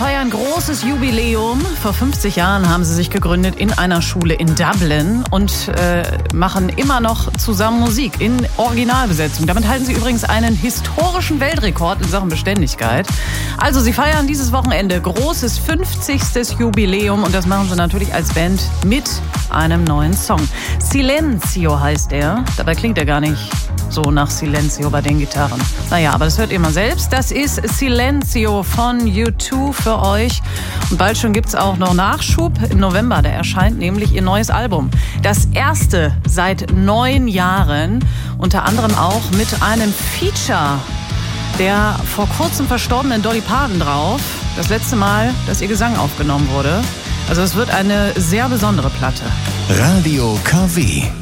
feiern großes Jubiläum. Vor 50 Jahren haben sie sich gegründet in einer Schule in Dublin und machen immer noch zusammen Musik in Originalbesetzung. Damit halten sie übrigens einen historischen Weltrekord in Sachen Beständigkeit. Also sie feiern dieses Wochenende großes 50. Jubiläum und das machen sie natürlich als Band mit einem neuen Song. Silenzio heißt er. Dabei klingt er gar nicht so nach Silenzio bei den Gitarren. Naja, aber das hört ihr mal selbst. Das ist Silenzio von U2 für euch. Und bald schon gibt's auch noch Nachschub. Im November, da erscheint nämlich ihr neues Album. Das erste seit 9 Jahren. Unter anderem auch mit einem Feature der vor kurzem verstorbenen Dolly Parton drauf. Das letzte Mal, dass ihr Gesang aufgenommen wurde. Also es wird eine sehr besondere Platte. Radio KW.